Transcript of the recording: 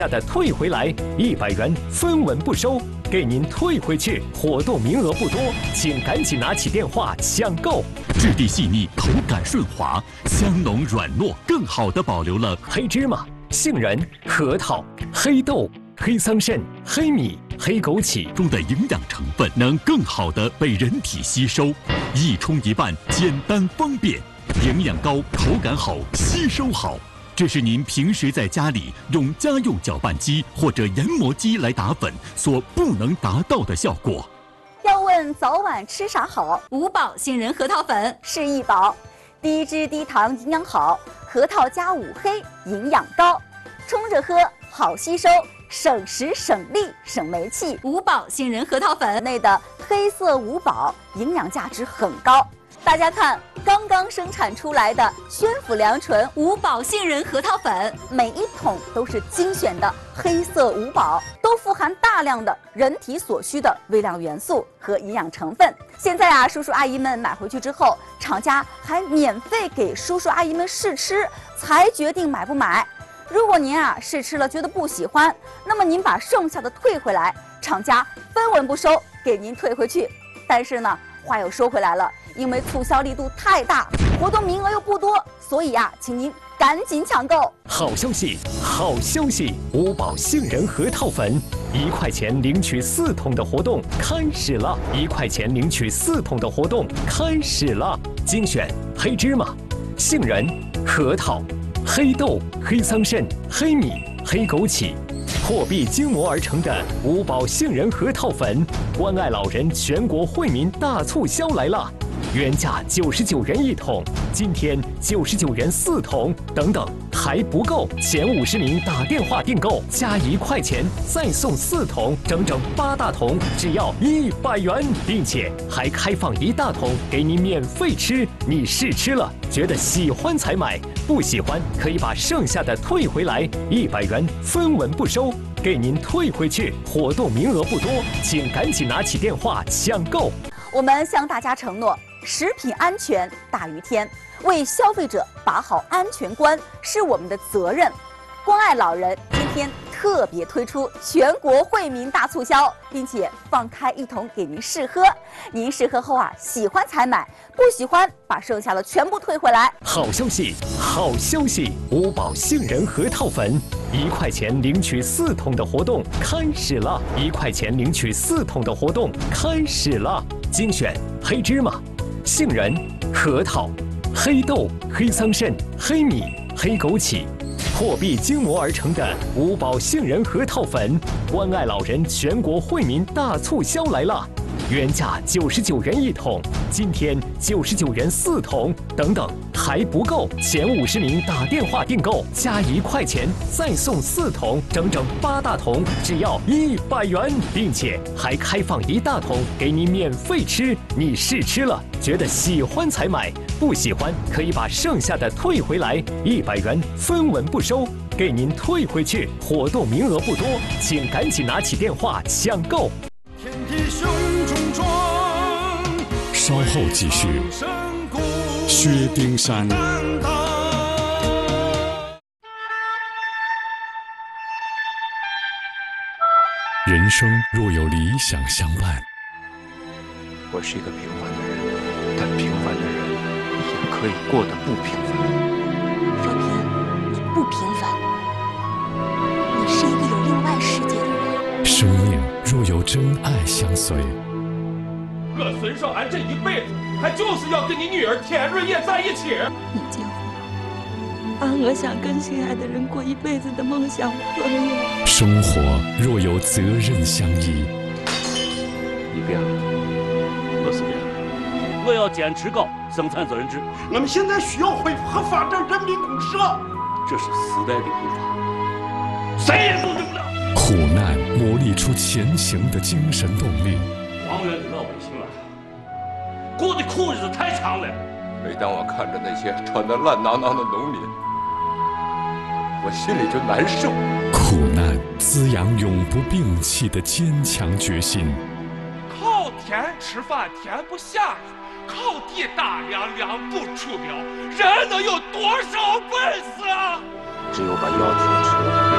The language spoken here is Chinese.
下的退回来100元，分文不收，给您退回去。活动名额不多，请赶紧拿起电话抢购。 质地细腻，口感顺滑，香浓软糯，更好地保留了黑芝麻、杏仁、核桃、黑豆、黑桑葚、黑米、黑枸杞中的营养成分，能更好地被人体吸收。一冲一拌，简单方便，营养高，口感好，吸收好。这是您平时在家里用家用搅拌机或者研磨机来打粉所不能达到的效果。 要问早晚吃啥好， 五宝杏仁核桃粉是一宝，低脂低糖营养好，核桃加5黑营养高，冲着喝好吸收，省时省力省煤气。 五宝杏仁核桃粉内的黑色五宝营养价值很高。大家看，刚刚生产出来的宣府良纯五宝杏仁核桃粉， 每一桶都是精选的黑色五宝，都富含大量的人体所需的微量元素和营养成分。现在啊，叔叔阿姨们买回去之后，厂家还免费给叔叔阿姨们试吃，才决定买不买。如果您啊试吃了觉得不喜欢，那么您把剩下的退回来，厂家分文不收，给您退回去。但是呢，话又说回来了，因为促销力度太大，活动名额又不多，所以啊，请您赶紧抢购。 好消息，好消息！五宝杏仁核桃粉，1块钱领取4桶的活动开始了！1块钱领取4桶的活动开始了！精选黑芝麻、杏仁、核桃、黑豆、黑桑葚、黑米、黑枸杞。货币精磨而成的五宝杏仁核桃粉，关爱老人全国惠民大促销来了！原价99元1桶，今天99元4桶，等等还不够，前50名打电话订购加1块钱再送4桶，整整8大桶，只要100元，并且还开放1大桶给您免费吃。你试吃了，觉得喜欢才买，不喜欢可以把剩下的退回来，100元分文不收，给您退回去。活动名额不多，请赶紧拿起电话抢购。 我们向大家承诺，食品安全大于天，为消费者把好安全关是我们的责任。关爱老人今天特别推出全国惠民大促销，并且放开1桶给您试喝。您试喝后啊，喜欢才买，不喜欢把剩下的全部退回来。 好消息，好消息！五宝杏仁核桃粉，1块钱领取4桶的活动开始了！1块钱领取4桶的活动开始了！精选黑芝麻、杏仁、核桃、黑豆、黑桑葚、黑米、黑枸杞。货币精磨而成的五宝杏仁核桃粉，关爱老人全国惠民大促销来了！原价99元1桶，今天99元4桶，等等还不够，前50名打电话订购加1块钱再送4桶，整整8大桶，只要100元，并且还开放1大桶给您免费吃。你试吃了，觉得喜欢才买，不喜欢可以把剩下的退回来，100元分文不收，给您退回去。活动名额不多，请赶紧拿起电话抢购。 天地雄中壮， 稍后继续。薛丁山。人生若有理想相伴， 我是一个平凡的人，但平凡的人也可以过得不平凡。 若平，你不平凡，你是一个有另外世界的人。 生命若有真爱相随， 我孙少安这一辈子，他就是要跟你女儿田润叶在一起。 你结婚，把我想跟心爱的人过一辈子的梦想破灭。 生活若有责任相依， 你变了，我是变了。 我要坚持搞生产责任制。 我们现在需要恢复和发展人民公社， 这是时代的步伐，谁也阻止不了。 苦难磨砺出前行的精神动力。 王源的老百姓啊，过的苦日子太长了。 每当我看着那些穿得烂囊囊的农民，我心里就难受。 苦难滋养永不摒弃的坚强决心。 靠天吃饭天不下雨，靠地打粮粮不出苗，人能有多少本事啊？ 只有把药停止了。